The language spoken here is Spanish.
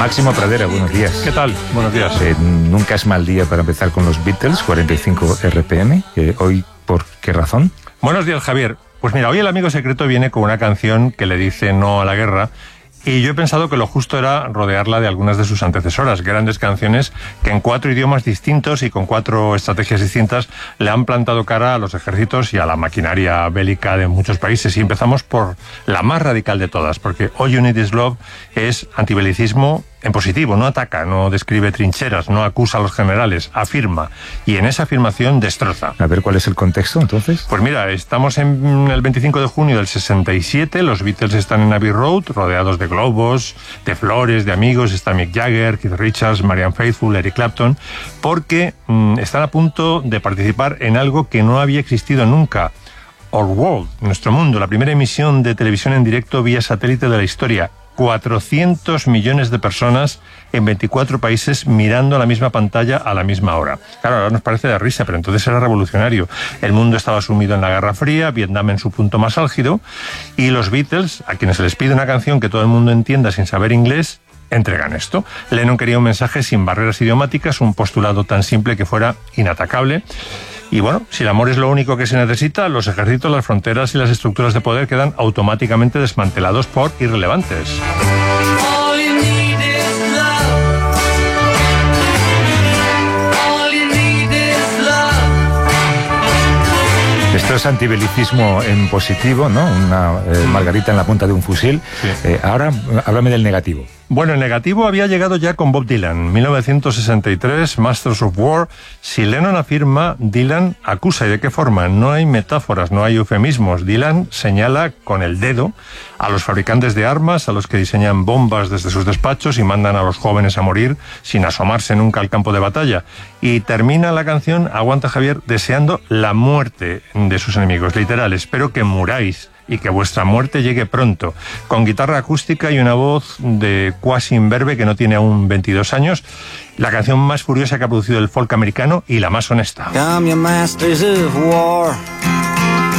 Máximo Pradera, buenos días. ¿Qué tal? Buenos días. Nunca es mal día para empezar con los Beatles, 45 RPM. ¿Hoy por qué razón? Buenos días, Javier. Pues mira, hoy el amigo secreto viene con una canción que le dice no a la guerra. Y yo he pensado que lo justo era rodearla de algunas de sus antecesoras, grandes canciones que en 4 idiomas distintos y con 4 estrategias distintas le han plantado cara a los ejércitos y a la maquinaria bélica de muchos países. Y empezamos por la más radical de todas, porque All You Need Is Love es antibelicismo en positivo, no ataca, no describe trincheras, no acusa a los generales, afirma. Y en esa afirmación destroza. A ver, ¿cuál es el contexto, entonces? Pues mira, estamos en el 25 de junio del 67, los Beatles están en Abbey Road, rodeados de globos, de flores, de amigos, está Mick Jagger, Keith Richards, Marianne Faithfull, Eric Clapton, porque están a punto de participar en algo que no había existido nunca. Our World, nuestro mundo, la primera emisión de televisión en directo vía satélite de la historia. 400 millones de personas en 24 países mirando la misma pantalla a la misma hora. Claro, ahora nos parece de risa, pero entonces era revolucionario. El mundo estaba sumido en la Guerra Fría, Vietnam en su punto más álgido, y los Beatles, a quienes se les pide una canción que todo el mundo entienda sin saber inglés, entregan esto. Lennon quería un mensaje sin barreras idiomáticas, un postulado tan simple que fuera inatacable. Y bueno, si el amor es lo único que se necesita, los ejércitos, las fronteras y las estructuras de poder quedan automáticamente desmantelados por irrelevantes. Esto es antibelicismo en positivo, ¿no? Una margarita en la punta de un fusil. Sí. Ahora, háblame del negativo. Bueno, el negativo había llegado ya con Bob Dylan, 1963, Masters of War. Si Lennon afirma, Dylan acusa. ¿Y de qué forma? No hay metáforas, no hay eufemismos. Dylan señala con el dedo a los fabricantes de armas, a los que diseñan bombas desde sus despachos y mandan a los jóvenes a morir sin asomarse nunca al campo de batalla. Y termina la canción, aguanta Javier, deseando la muerte de sus enemigos. Literal, espero que muráis y que vuestra muerte llegue pronto, con guitarra acústica y una voz de quasi imberbe que no tiene aún 22 años, la canción más furiosa que ha producido el folk americano y la más honesta. Come, you masters of war,